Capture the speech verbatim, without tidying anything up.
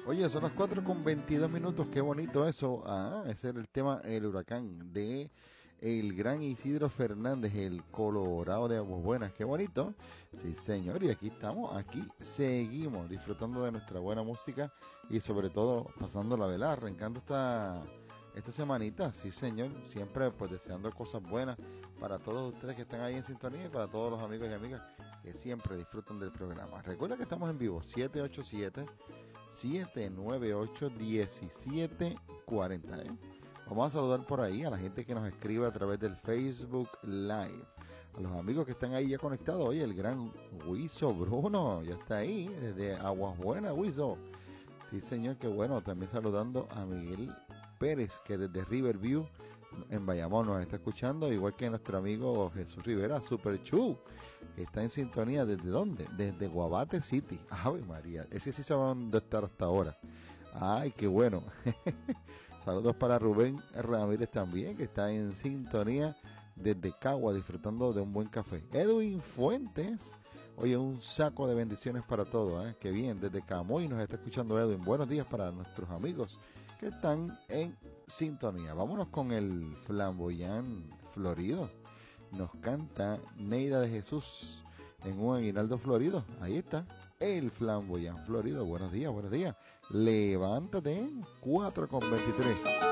Oye, son las cuatro con veintidós minutos, qué bonito eso. Ah, ese era el tema, el huracán de el gran Isidro Fernández, el Colorado de Aguas Buenas, qué bonito. Sí, señor, y aquí estamos, aquí seguimos disfrutando de nuestra buena música y sobre todo pasándola, ¿verdad? Arrancando esta, esta semanita, sí, señor, siempre pues deseando cosas buenas para todos ustedes que están ahí en sintonía y para todos los amigos y amigas que siempre disfrutan del programa. Recuerda que estamos en vivo, siete ocho siete, siete nueve ocho, uno siete cuatro cero, ¿eh? Vamos a saludar por ahí a la gente que nos escribe a través del Facebook Live, a los amigos que están ahí ya conectados. Oye, el gran Wiso Bruno ya está ahí desde Aguas Buenas, Wiso. Sí, señor, qué bueno. También saludando a Miguel Pérez, que desde Riverview en Bayamón nos está escuchando, igual que nuestro amigo Jesús Rivera, Super Chu, que está en sintonía. ¿Desde dónde? Desde Guabate City. Ave María, ese sí sabe dónde estar hasta ahora. Ay, qué bueno. Saludos para Rubén Ramírez también, que está en sintonía desde Cagua, disfrutando de un buen café. Edwin Fuentes, oye, un saco de bendiciones para todos, ¿eh? Qué bien, desde Camoy nos está escuchando Edwin. Buenos días para nuestros amigos que están en sintonía. Vámonos con el flamboyán florido. Nos canta Neida de Jesús en un aguinaldo florido. Ahí está, el flamboyán florido. Buenos días, buenos días. Levántate, cuatro con veintitrés.